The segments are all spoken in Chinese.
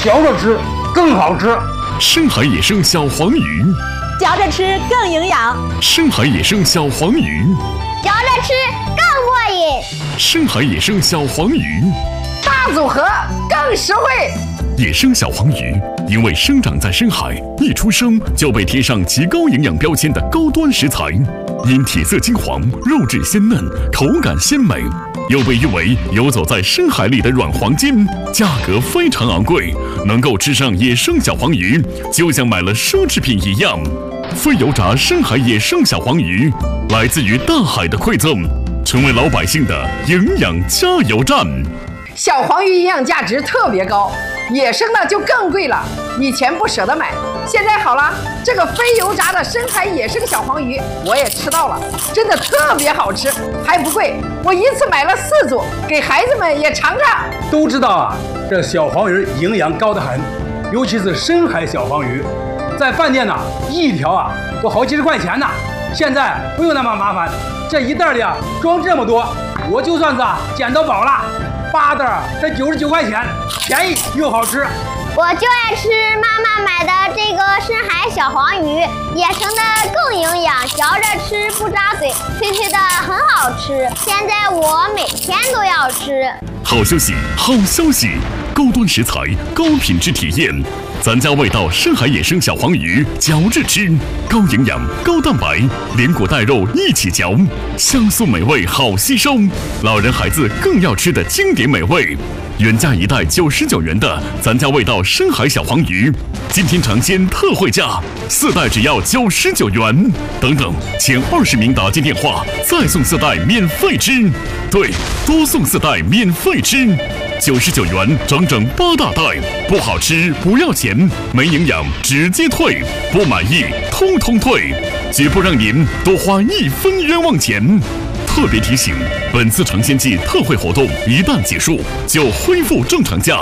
嚼着吃更好吃。 深海野生小黄鱼， 嚼着吃更营养。 深海野生小黄鱼， 嚼着吃更过瘾。 深海野生小黄鱼， 大组合更实惠。 野生小黄鱼因为生长在深海，一出生就被贴上极高营养标签的高端食材，因体色金黄、肉质鲜嫩、口感鲜美，又被誉为游走在深海里的软黄金，价格非常昂贵。能够吃上野生小黄鱼，就像买了奢侈品一样。非油炸深海野生小黄鱼，来自于大海的馈赠，成为老百姓的营养加油站。 小黄鱼营养价值特别高，野生的就更贵了。以前不舍得买，现在好了，这个非油炸的深海野生小黄鱼我也吃到了，真的特别好吃，还不贵。我一次买了4组，给孩子们也尝尝。 都知道啊，这小黄鱼营养高得很，尤其是深海小黄鱼，在饭店呢一条啊都好几十块钱呢。现在不用那么麻烦，这一袋里啊装这么多，我就算是捡到宝了。8袋才99块钱，便宜又好吃。 我就爱吃妈妈买的这个深海小黄鱼，野生的更营养，嚼着吃不扎嘴，脆脆的很好吃。现在我每天都要吃。 好消息，好消息！高端食材，高品质体验。咱家味道深海野生小黄鱼，嚼着吃，高营养、高蛋白，连骨带肉一起嚼，香酥美味，好吸收。老人孩子更要吃的经典美味。原价1袋99元的咱家味道深海小黄鱼，今天尝鲜特惠价，4袋只要99元。等等，前20名打进电话，再送4袋免费吃。对，多送4袋免费吃。99元整整8大袋，不好吃不要钱，没营养直接退，不满意通通退，绝不让您多花1分冤枉钱。特别提醒，本次尝鲜季特惠活动一旦结束，就恢复正常价。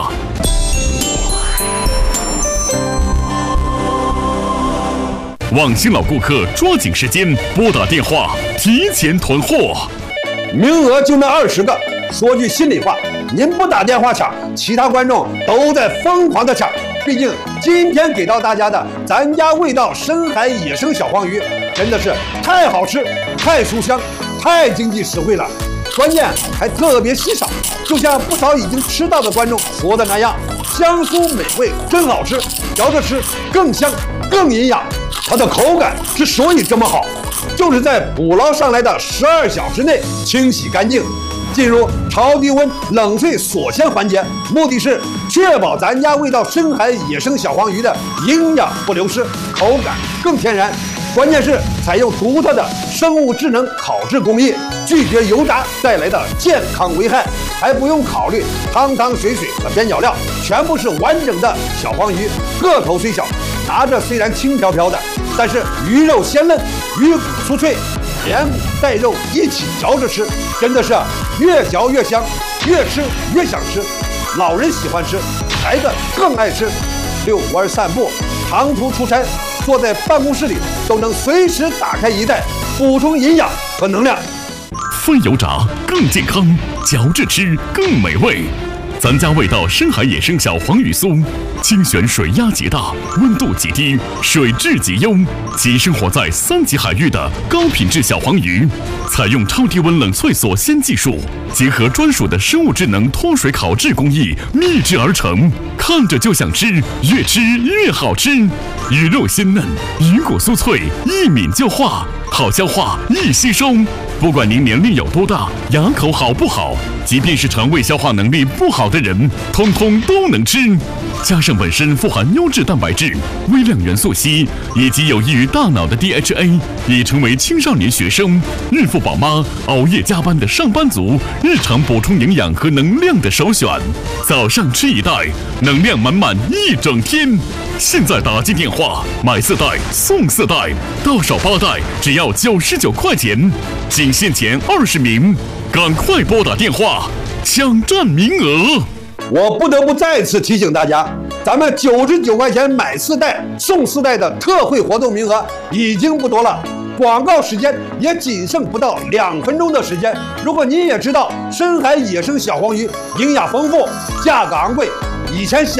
网新老顾客抓紧时间拨打电话，提前囤货。 名额就那20个，说句心里话，您不打电话抢，其他观众都在疯狂的抢。毕竟今天给到大家的咱家味道深海野生小黄鱼，真的是太好吃、太书香、太经济实惠了，关键还特别稀少。就像不少已经吃到的观众说的那样，香酥美味，真好吃，嚼着吃更香更营养。它的口感之所以这么好，就是在捕捞上来的12小时内清洗干净，进入超低温冷萃锁鲜环节，目的是确保咱家味道深海野生小黄鱼的营养不流失，口感更天然。关键是采用独特的生物智能烤制工艺，拒绝油炸带来的健康危害，还不用考虑汤汤水水和边角料，全部是完整的小黄鱼，个头虽小，拿着虽然轻飘飘的，但是鱼肉鲜嫩，鱼骨酥脆，连骨带肉一起嚼着吃，真的是越嚼越香，越吃越想吃。老人喜欢吃，孩子更爱吃。遛弯散步，长途出差，坐在办公室里都能随时打开一袋，补充营养和能量。 非油炸更健康，嚼着吃更美味。咱家味道深海野生小黄鱼酥，精选水压极大，温度极低，水质极优，即生活在3级海域的高品质小黄鱼，采用超低温冷萃锁鲜技术，结合专属的生物智能脱水烤制工艺秘制而成，看着就想吃，越吃越好吃。鱼肉鲜嫩，鱼骨酥脆，一抿就化，好消化，易吸收。不管您年龄有多大，牙口好不好，即便是肠胃消化能力不好的人，通通都能吃。加上本身富含优质蛋白质、微量元素硒以及有益于大脑的 DHA， 已成为青少年学生、孕妇宝妈、熬夜加班的上班族日常补充营养和能量的首选。早上吃1袋，能量满满一整天。现在打进电话买4袋送4袋，到手8袋只要99块钱，仅限前20名，赶快拨打电话抢占名额。 我不得不再次提醒大家，咱们99块钱买4袋送4袋的特惠活动名额已经不多了，广告时间也仅剩不到2分钟的时间。如果您也知道深海野生小黄鱼营养丰富，价格昂贵，以前想